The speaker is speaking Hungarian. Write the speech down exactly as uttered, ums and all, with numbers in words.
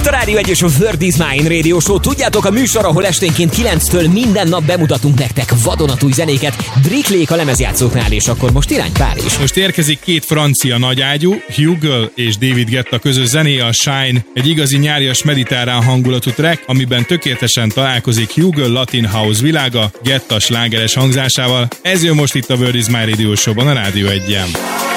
itt a Rádió egy és a Word is Mine Radio Show. Tudjátok, a műsor, ahol esténként kilenctől minden nap bemutatunk nektek vadonatúj zenéket. Driklék a lemezjátszóknál, és akkor most irány Párizs. Most érkezik két francia nagyágyú, Hugo és David Guetta közös zenéje, a Shine, egy igazi nyárias mediterrán hangulatú track, amiben tökéletesen találkozik Hugo Latin House világa Guetta slágeres hangzásával. Ez jön most itt a Word is Mine Radio Show-ban a Rádió egyen.